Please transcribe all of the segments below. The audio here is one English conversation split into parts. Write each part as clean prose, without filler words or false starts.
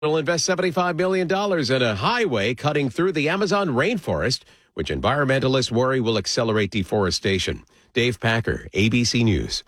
will invest $75 million in a highway cutting through the Amazon rainforest, which environmentalists worry will accelerate deforestation. Dave Packer, ABC News.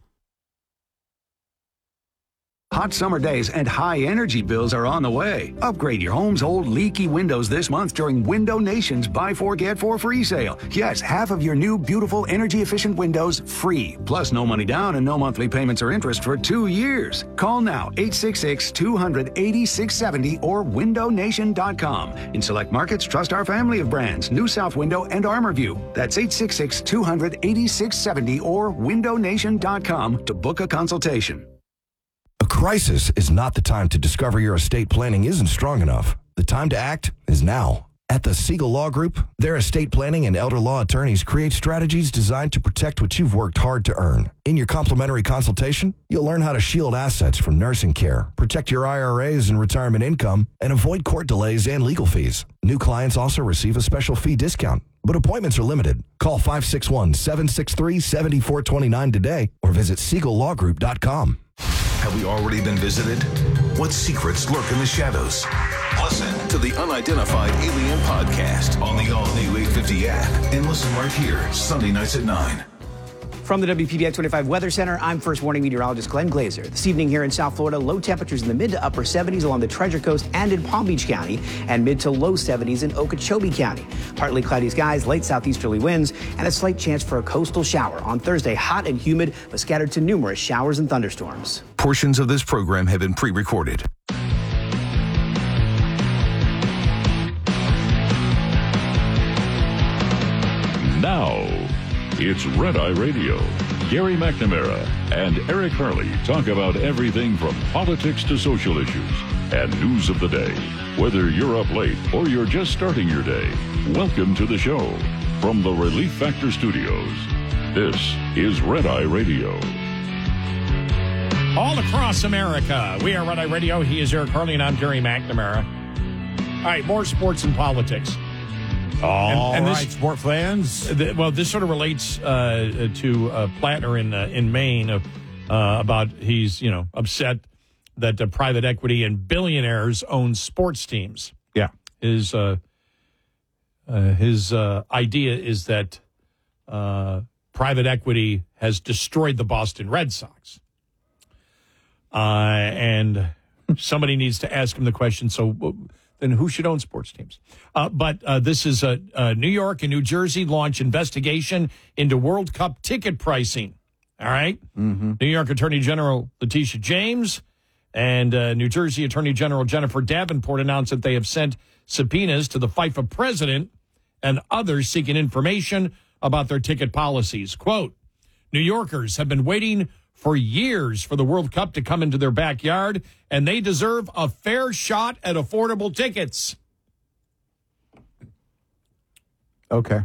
Hot summer days and high energy bills are on the way. Upgrade your home's old leaky windows this month during Window Nation's Buy 4 Get 4 free sale. Yes, half of your new beautiful energy efficient windows free. Plus no money down and no monthly payments or interest for 2 years. Call now 866-200-8670 or windownation.com. In select markets, trust our family of brands, New South Window and ArmorView. That's 866-200-8670 or windownation.com to book a consultation. A crisis is not the time to discover your estate planning isn't strong enough. The time to act is now. At the Siegel Law Group, their estate planning and elder law attorneys create strategies designed to protect what you've worked hard to earn. In your complimentary consultation, you'll learn how to shield assets from nursing care, protect your IRAs and retirement income, and avoid court delays and legal fees. New clients also receive a special fee discount, but appointments are limited. Call 561-763-7429 today or visit SiegelLawGroup.com. Have we already been visited? What secrets lurk in the shadows? Listen to the Unidentified Alien Podcast on the all-new 850 app and listen right here, Sunday nights at 9. From the WPBI 25 Weather Center, I'm First Warning Meteorologist Glenn Glazer. This evening here in South Florida, low temperatures in the mid to upper 70s along the Treasure Coast and in Palm Beach County, and mid to low 70s in Okeechobee County. Partly cloudy skies, late southeasterly winds, and a slight chance for a coastal shower. On Thursday, hot and humid, but scattered to numerous showers and thunderstorms. Portions of this program have been pre-recorded. Now, it's Red Eye Radio. Gary McNamara and Eric Harley talk about everything from politics to social issues and news of the day. Whether you're up late or you're just starting your day, welcome to the show. From the Relief Factor Studios, this is Red Eye Radio. All across America, we are Red Eye Radio. He is Eric Harley, and I'm Gary McNamara. All right, more sports and politics. And this, sport fans. This sort of relates to Plattner in Maine about he's upset that private equity and billionaires own sports teams. Yeah, his idea is that private equity has destroyed the Boston Red Sox, and somebody needs to ask him the question. So. Then who should own sports teams? But this is New York and New Jersey launch investigation into World Cup ticket pricing. All right? Mm-hmm. New York Attorney General Letitia James and New Jersey Attorney General Jennifer Davenport announced that they have sent subpoenas to the FIFA president and others seeking information about their ticket policies. Quote, New Yorkers have been waiting for years for the World Cup to come into their backyard, and they deserve a fair shot at affordable tickets. Okay.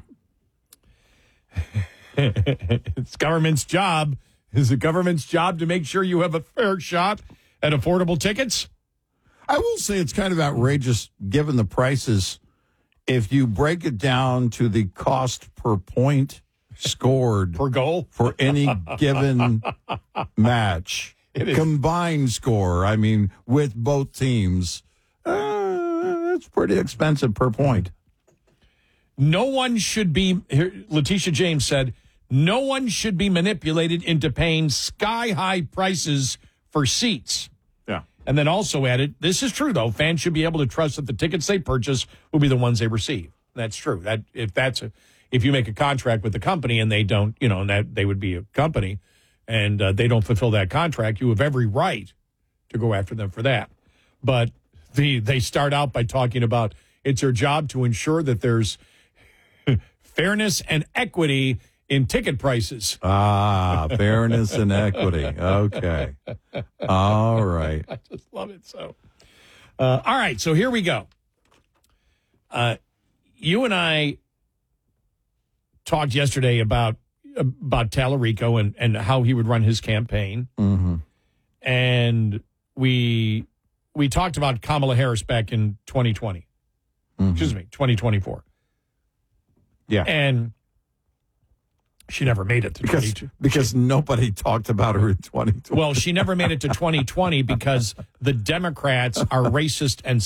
It's government's job. Is it government's job to make sure you have a fair shot at affordable tickets? I will say it's kind of outrageous given the prices. If you break it down to the cost per point scored per goal for any given match, combined score, I mean, with both teams, it's pretty expensive per point. No one should be, Letitia James said, no one should be manipulated into paying sky-high prices for seats. Yeah. And then also added, this is true, though, fans should be able to trust that the tickets they purchase will be the ones they receive. That's true. That if you make a contract with the company and they don't, and that they would be a company, and they don't fulfill that contract, you have every right to go after them for that. But they start out by talking about it's their job to ensure that there's fairness and equity in ticket prices. Fairness and equity. Okay. All right. I just love it so. All right, so here we go. You and I talked yesterday about Tallarico and how he would run his campaign. Mm-hmm. And we talked about Kamala Harris back in 2020. Mm-hmm. Excuse me, 2024. Yeah. And She never made it to 2020. Because nobody talked about her in 2020. Well, she never made it to 2020 because the Democrats are racist and